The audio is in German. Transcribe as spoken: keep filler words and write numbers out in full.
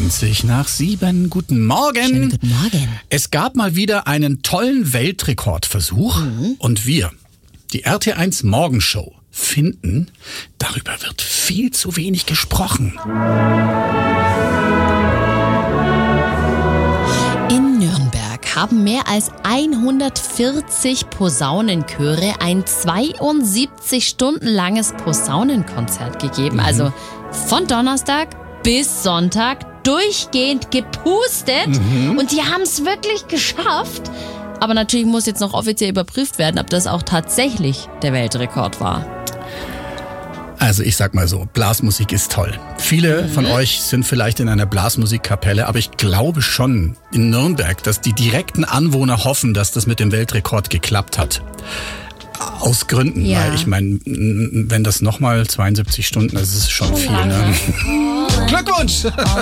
zwanzig nach sieben. Guten Morgen. Schönen guten Morgen. Es gab mal wieder einen tollen Weltrekordversuch Mhm. und wir, die R T eins Morgenshow, finden, darüber wird viel zu wenig gesprochen. In Nürnberg haben mehr als hundertvierzig Posaunenchöre ein zweiundsiebzig Stunden langes Posaunenkonzert gegeben. Mhm. Also von Donnerstag bis Sonntag durchgehend gepustet. Mhm. Und die haben es wirklich geschafft. Aber natürlich muss jetzt noch offiziell überprüft werden, ob das auch tatsächlich der Weltrekord war. Also ich sag mal so, Blasmusik ist toll. Viele von euch sind vielleicht in einer Blasmusikkapelle, aber ich glaube schon in Nürnberg, dass die direkten Anwohner hoffen, dass das mit dem Weltrekord geklappt hat. Aus Gründen, Ja. weil ich meine, wenn das nochmal zweiundsiebzig Stunden, das ist schon viel. Ne? Glückwunsch!